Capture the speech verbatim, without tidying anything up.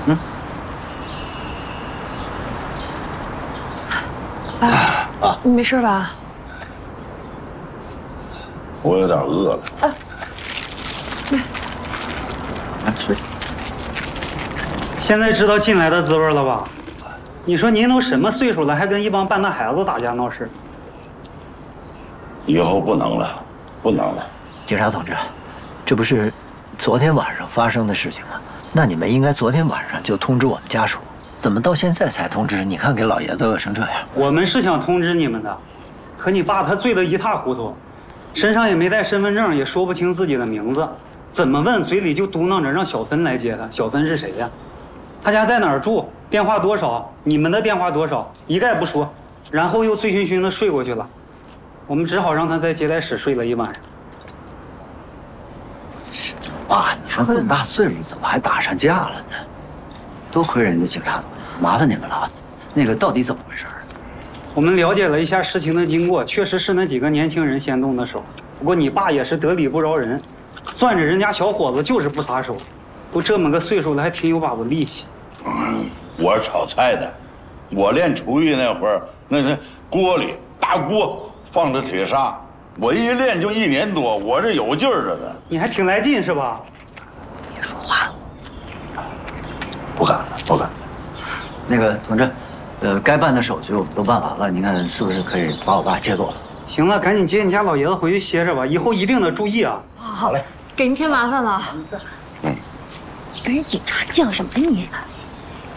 嗯。 爸，啊，你没事吧？ 我有点饿了。啊， 来睡。现在知道进来的滋味了吧？你说您都什么岁数了，还跟一帮半大孩子打架闹事？ 以后不能了，不能了。 警察同志，这不是昨天晚上发生的事情吗？那你们应该昨天晚上就通知我们家属，怎么到现在才通知？你看给老爷子饿成这样。 我们是想通知你们的，可你爸他醉得一塌糊涂，身上也没带身份证，也说不清自己的名字，怎么问嘴里就嘟囔着让小芬来接他。小芬是谁呀？他家在哪儿住？电话多少？你们的电话多少？一概不说，然后又醉醺醺的睡过去了。我们只好让他在接待室睡了一晚上。 爸，你说这么大岁数，怎么还打上架了呢？多亏人家警察同志，麻烦你们了啊。那个到底怎么回事？ 我们了解了一下事情的经过，确实是那几个年轻人先动的手。不过你爸也是得理不饶人，攥着人家小伙子就是不撒手，都这么个岁数了，还挺有把子力气。 嗯，我是炒菜的，我练厨艺那会儿，那那锅里大锅放着铁砂，我一练就一年多，我这有劲儿着呢。 你还挺来劲是吧？ 别说话，不敢了，不敢了。那个同志，呃，该办的手续我们都办完了，您看是不是可以把我爸接走了？ 行了，赶紧接你家老爷子回去歇着吧，以后一定得注意啊。 好嘞，给您添麻烦了。 嗯， 你跟人警察犟什么你？